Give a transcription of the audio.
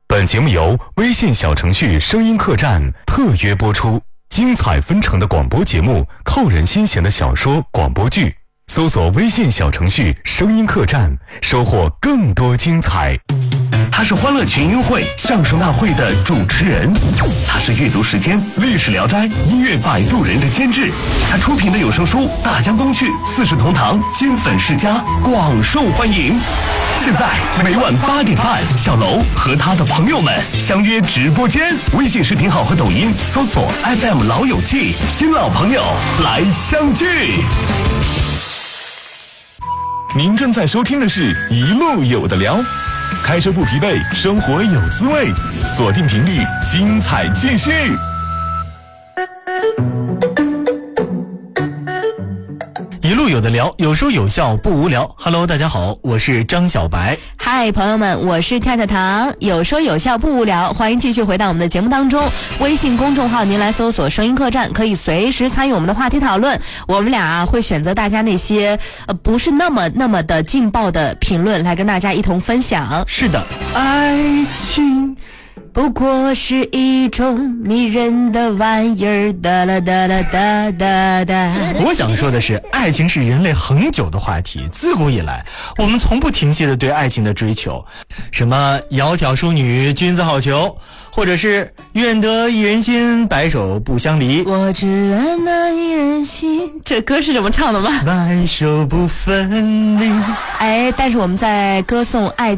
本节目由微信小程序声音客栈特约播出，精彩纷呈的广播节目，扣人心弦的小说广播剧，搜索微信小程序声音客栈，收获更多精彩。 他是欢乐群英会相声大会的主持人，他是阅读时间历史聊斋音乐摆渡人的监制，他出品的有声书大江东去四世同堂金粉世家广受欢迎。现在每晚8点半，小楼和他的朋友们相约直播间，微信视频号和抖音搜索 FM 老友记，新老朋友来相聚。 您正在收听的是一路有的聊，开车不疲惫，生活有滋味，锁定频率，精彩继续。 一路有的聊，有说有笑不无聊。Hello， 大家好，我是张小白。 嗨，朋友们，我是跳跳糖，有说有笑不无聊，欢迎继续回到我们的节目当中。微信公众号您来搜索声音客栈，可以随时参与我们的话题讨论。我们俩会选择大家那些不是那么的劲爆的评论来跟大家一同分享。 是的，爱情不过是一种迷人的玩意儿，哒啦哒啦哒哒哒。 我想说的是，爱情是人类恒久的话题，自古以来我们从不停歇的对爱情的追求，什么窈窕淑女君子好逑，或者是愿得一人心，白首不相离。 我只愿得一人心，这歌是这么唱的吗？ 白首不分离。 但是我们在歌颂爱